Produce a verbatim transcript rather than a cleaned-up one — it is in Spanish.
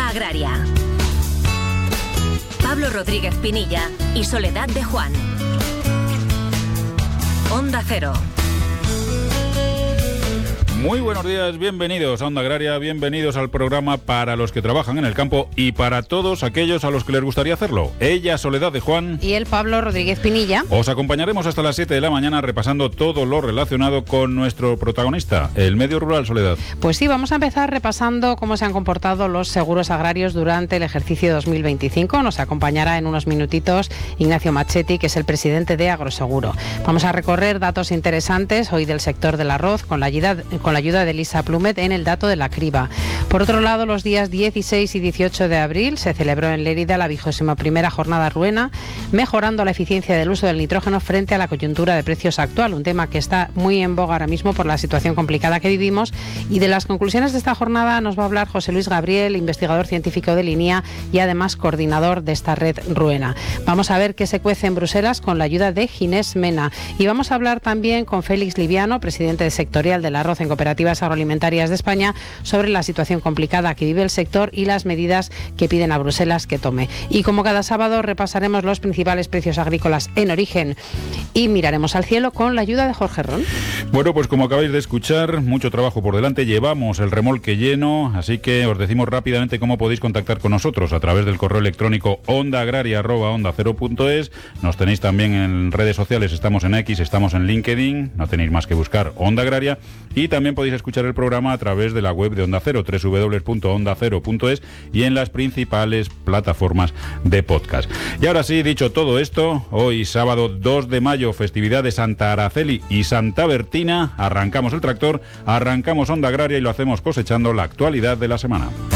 Agraria. Pablo Rodríguez Pinilla y Soledad de Juan. Onda Cero. Muy buenos días, bienvenidos a Onda Agraria, bienvenidos al programa para los que trabajan en el campo y para todos aquellos a los que les gustaría hacerlo. Ella, Soledad de Juan. Y el Pablo Rodríguez Pinilla. Os acompañaremos hasta las siete de la mañana repasando todo lo relacionado con nuestro protagonista, el medio rural, Soledad. Pues sí, vamos a empezar repasando cómo se han comportado los seguros agrarios durante el ejercicio dos mil veinticinco. Nos acompañará en unos minutitos Ignacio Machetti, que es el presidente de Agroseguro. Vamos a recorrer datos interesantes hoy del sector del arroz con la ayuda con la ayuda de Elisa Plumet en el dato de la criba. Por otro lado, los días dieciséis y dieciocho de abril se celebró en Lérida la vigésima primera jornada ruena, mejorando la eficiencia del uso del nitrógeno frente a la coyuntura de precios actual, un tema que está muy en boga ahora mismo por la situación complicada que vivimos. Y de las conclusiones de esta jornada nos va a hablar José Luis Gabriel, investigador científico de Linea y además coordinador de esta red ruena. Vamos a ver qué se cuece en Bruselas con la ayuda de Ginés Mena. Y vamos a hablar también con Félix Liviano, presidente sectorial del arroz en Cooperativas Agroalimentarias de España, sobre la situación complicada que vive el sector y las medidas que piden a Bruselas que tome. Y como cada sábado repasaremos los principales precios agrícolas en origen y miraremos al cielo con la ayuda de Jorge Ron. Bueno, pues como acabáis de escuchar, mucho trabajo por delante, llevamos el remolque lleno, así que os decimos rápidamente cómo podéis contactar con nosotros a través del correo electrónico ondaagraria arroba onda cero punto es. Nos tenéis también en redes sociales, estamos en X, estamos en LinkedIn, no tenéis más que buscar Onda Agraria, y también podéis escuchar el programa a través de la web de Onda Cero, doble u doble u doble u punto onda cero punto es, y en las principales plataformas de podcast. Y ahora sí, dicho todo esto, hoy sábado dos de mayo, festividad de Santa Araceli y Santa Bertina, arrancamos el tractor, arrancamos Onda Agraria y lo hacemos cosechando la actualidad de la semana.